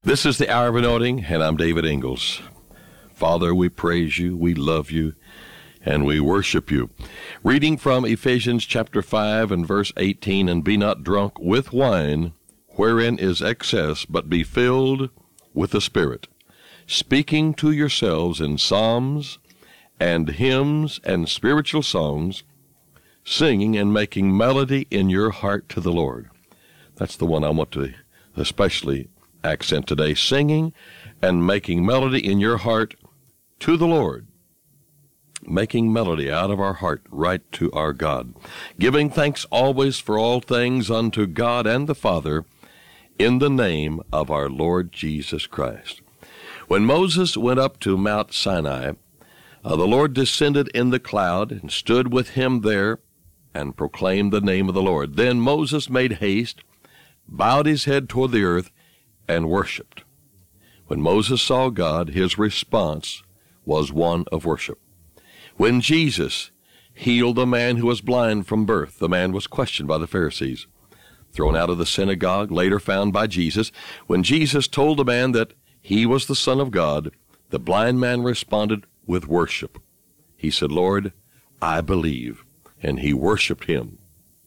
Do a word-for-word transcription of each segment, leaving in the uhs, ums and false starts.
This is the Hour of Anointing, and I'm David Ingalls. Father, we praise you, we love you, and we worship you. Reading from Ephesians chapter five and verse eighteen, and be not drunk with wine, wherein is excess, but be filled with the Spirit, speaking to yourselves in psalms and hymns and spiritual songs, singing and making melody in your heart to the Lord. That's the one I want to especially accent today, singing and making melody in your heart to the Lord, making melody out of our heart right to our God, giving thanks always for all things unto God and the Father in the name of our Lord Jesus Christ. When Moses went up to Mount Sinai, uh, the Lord descended in the cloud and stood with him there and proclaimed the name of the Lord. Then Moses made haste, bowed his head toward the earth, and worshipped. When Moses saw God, his response was one of worship. When Jesus healed the man who was blind from birth, the man was questioned by the Pharisees, thrown out of the synagogue, later found by Jesus. When Jesus told the man that he was the Son of God, the blind man responded with worship. He said, "Lord, I believe," and he worshiped him.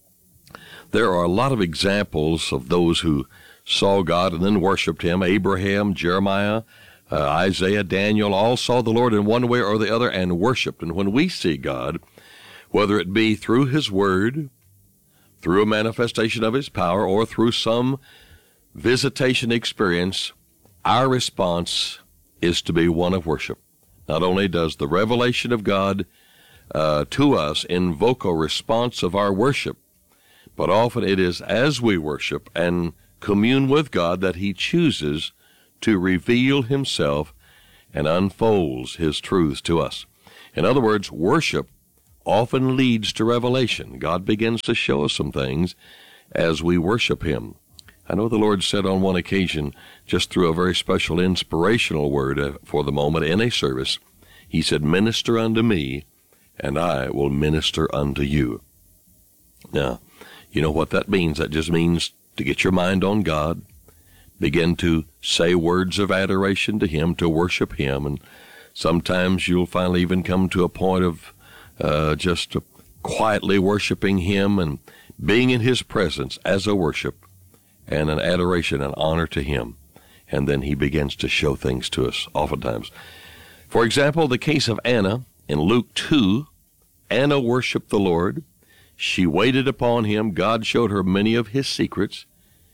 There are a lot of examples of those who saw God and then worshiped him. Abraham, Jeremiah, uh, Isaiah, Daniel, all saw the Lord in one way or the other and worshiped. And when we see God, whether it be through his word, through a manifestation of his power, or through some visitation experience, our response is to be one of worship. Not only does the revelation of God uh, to us invoke a response of our worship, but often it is as we worship and commune with God that he chooses to reveal himself and unfolds his truths to us. In other words, worship often leads to revelation. God begins to show us some things as we worship him. I know the Lord said on one occasion, just through a very special inspirational word uh, for the moment in a service, he said, "Minister unto me, and I will minister unto you." Now, you know what that means. That just means to get your mind on God, begin to say words of adoration to him, to worship him, and sometimes you'll finally even come to a point of uh, just quietly worshiping him and being in his presence as a worship and an adoration and honor to him. And then he begins to show things to us oftentimes. For example, the case of Anna in Luke two. Anna worshiped the Lord. She waited upon him. God showed her many of his secrets.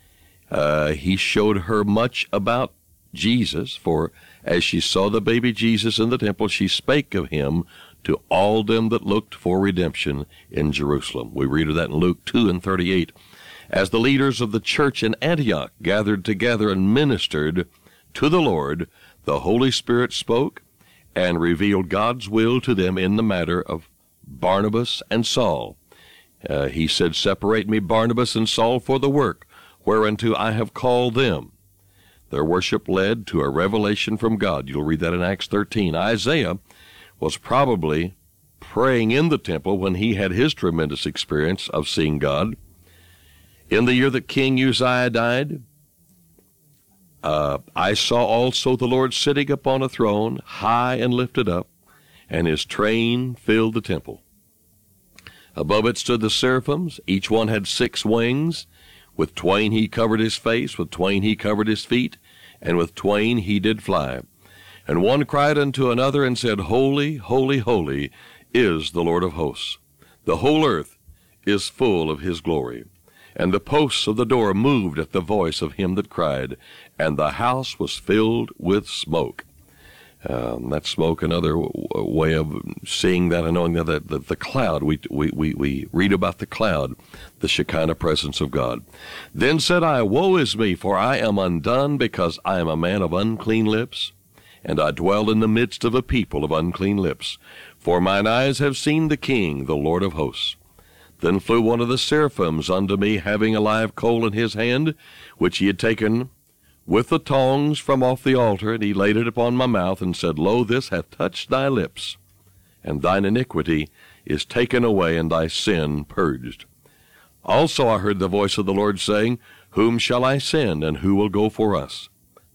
Uh, he showed her much about Jesus, for as she saw the baby Jesus in the temple, she spake of him to all them that looked for redemption in Jerusalem. We read of that in Luke two and thirty-eight. As the leaders of the church in Antioch gathered together and ministered to the Lord, the Holy Spirit spoke and revealed God's will to them in the matter of Barnabas and Saul. Uh, he said, "Separate me Barnabas and Saul for the work whereunto I have called them." Their worship led to a revelation from God. You'll read that in Acts thirteen. Isaiah was probably praying in the temple when he had his tremendous experience of seeing God. In the year that King Uzziah died, uh, I saw also the Lord sitting upon a throne, high and lifted up, and his train filled the temple. Above it stood the seraphims. Each one had six wings. With twain he covered his face, with twain he covered his feet, and with twain he did fly. And one cried unto another and said, Holy, holy, holy is the Lord of hosts. The whole earth is full of his glory. And the posts of the door moved at the voice of him that cried, and the house was filled with smoke. Um, that smoke, another w- way of seeing that and knowing that the, the, the cloud, we, we, we, we read about the cloud, the Shekinah presence of God. Then said I, Woe is me, for I am undone, because I am a man of unclean lips, and I dwell in the midst of a people of unclean lips. For mine eyes have seen the King, the Lord of hosts. Then flew one of the seraphims unto me, having a live coal in his hand, which he had taken with the tongs from off the altar, and he laid it upon my mouth, and said, Lo, this hath touched thy lips, and thine iniquity is taken away, and thy sin purged. Also I heard the voice of the Lord saying, Whom shall I send, and who will go for us?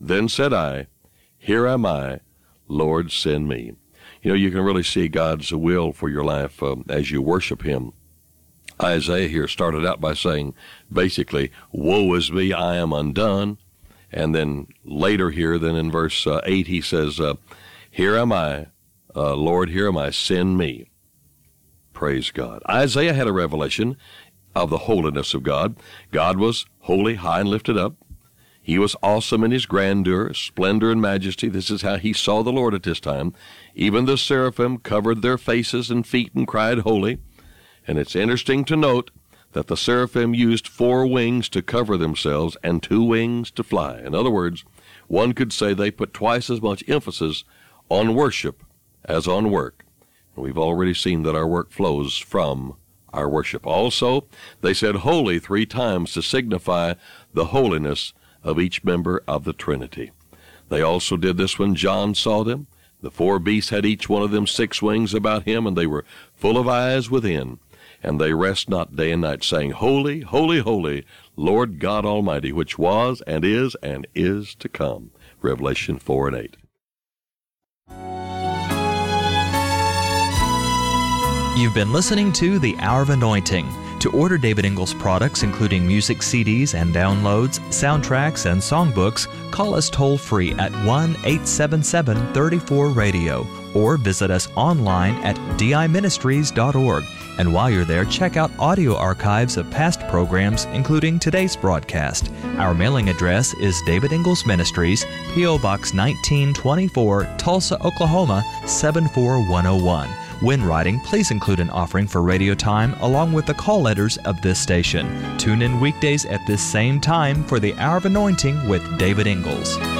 Then said I, Here am I, Lord, send me. You know, you can really see God's will for your life um, as you worship him. Isaiah here started out by saying, basically, woe is me, I am undone. And then later here, then in verse uh, eight, he says, uh, Here am I, uh, Lord, here am I, send me. Praise God. Isaiah had a revelation of the holiness of God. God was holy, high, and lifted up. He was awesome in his grandeur, splendor, and majesty. This is how he saw the Lord at this time. Even the seraphim covered their faces and feet and cried, Holy. And it's interesting to note that the seraphim used four wings to cover themselves and two wings to fly. In other words, one could say they put twice as much emphasis on worship as on work. And we've already seen that our work flows from our worship. Also, they said holy three times to signify the holiness of each member of the Trinity. They also did this when John saw them. The four beasts had each one of them six wings about him, and they were full of eyes within. And they rest not day and night, saying, Holy, holy, holy, Lord God Almighty, which was and is and is to come. Revelation four and eight. You've been listening to The Hour of Anointing. To order David Ingles products, including music C Ds and downloads, soundtracks, and songbooks, call us toll-free at one eight seven seven, three four, radio or visit us online at d i ministries dot org. And while you're there, check out audio archives of past programs, including today's broadcast. Our mailing address is David Ingles Ministries, P O. Box nineteen twenty-four, Tulsa, Oklahoma, seven four one oh one. When writing, please include an offering for radio time along with the call letters of this station. Tune in weekdays at this same time for the Hour of Anointing with David Ingles.